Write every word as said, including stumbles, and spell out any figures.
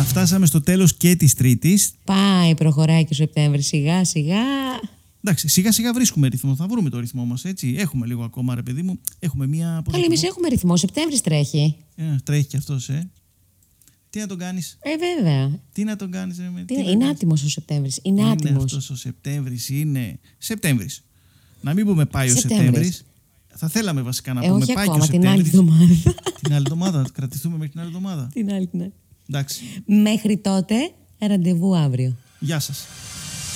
φτάσαμε στο τέλος και της Τρίτης. Πάει, προχωράει και ο Σεπτέμβρης σιγά σιγά. Εντάξει, σιγά σιγά βρίσκουμε ρυθμό. Θα βρούμε το ρυθμό μας, έτσι. Έχουμε λίγο ακόμα, ρε παιδί μου. Έχουμε μία. Καλή, εμείς έχουμε ρυθμό. Ο Σεπτέμβρης τρέχει. Ε, τρέχει κι αυτός, ε. Τι να τον κάνεις. Ε, βέβαια. Τι να τον κάνεις, ρε. Τι, τι είναι άτιμος ο Σεπτέμβρης. Είναι, είναι άτιμος. Αυτός ο Σεπτέμβρης είναι. Σεπτέμβρης. Να μην πούμε πάει ο Σεπτέμβρης. Θα θέλαμε βασικά να ε, πούμε όχι πάει ακόμα, και ο Σεπτέμβρης. Την άλλη εβδομάδα. Την άλλη εβδομάδα. Κρατηθούμε μέχρι την άλλη εβδομάδα. Την άλλη, την άλλη. Εντάξει. Μέχρι τότε, ραντεβού αύριο. Γεια σας.